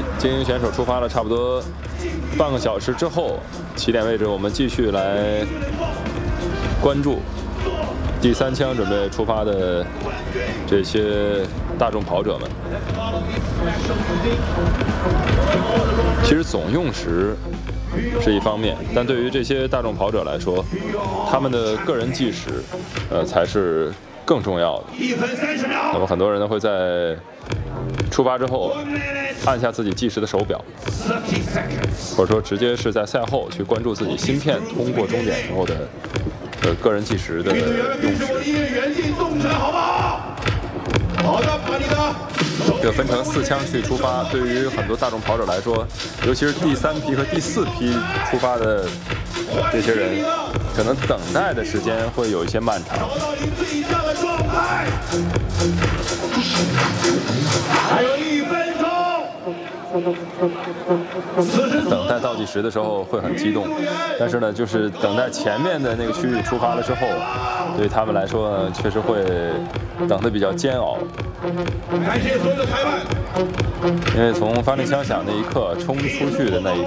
精英选手出发了差不多半个小时之后，起点位置我们继续来关注第3枪准备出发的这些大众跑者们。其实总用时是一方面，但对于这些大众跑者来说，他们的个人计时，才是更重要的。 1分30秒。 那么很多人呢会在出发之后按下自己计时的手表，或者说直接是在赛后去关注自己芯片通过终点时候的个人计时的用时。 原地动起来，好不好？好的，把你的。 这个分成4枪去出发，对于很多大众跑者来说，尤其是第3批和第4批出发的这些人，可能等待的时间会有一些漫长。 找到你最佳的状态。还有1分钟。 等待倒计时的时候会很激动，但是呢，就是等待前面的那个区域出发了之后，对他们来说呢，确实会等得比较煎熬。 感谢所有的裁判。 因为从发令枪响那一刻冲出去的那一